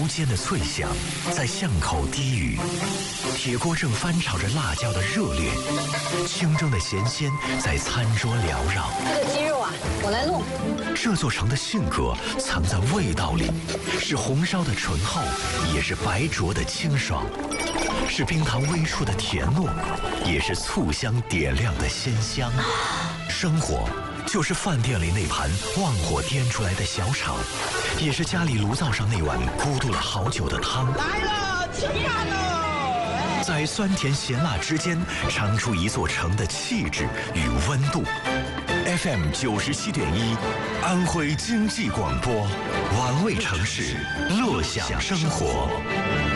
无间的脆响在巷口低语，铁锅正翻炒着辣椒的热烈，清蒸的咸鲜在餐桌缭绕。 这个鸡肉啊，我来弄。 这座城的性格藏在味道里，是红烧的醇厚，也是白灼的清爽，是冰糖微出的甜糯，也是醋香点亮的鲜香。生活就是饭店里那盘旺火颠出来的小炒，也是家里炉灶上那碗咕嘟了好久的汤。 来了，吃饭喽！ 在酸甜咸辣之间，尝出一座城的气质与温度。FM 97.1，安徽经济广播，玩味城市，乐享生活。